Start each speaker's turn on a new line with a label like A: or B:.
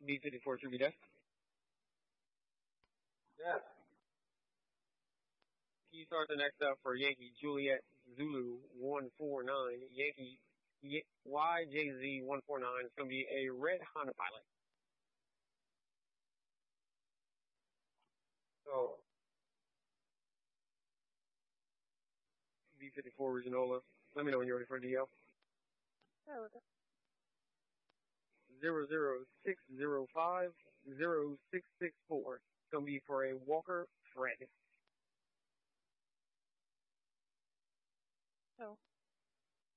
A: B-54 should be there.
B: Yes.
A: Can you start the next up for Yankee Juliet Zulu 149, Yankee YJZ 149. It's going to be a red Honda Pilot.
B: So,
A: B-54 Reginola. Let me know when you're ready for a DL. 00605 0664. It's going to be for a Walker Fred.
C: Oh.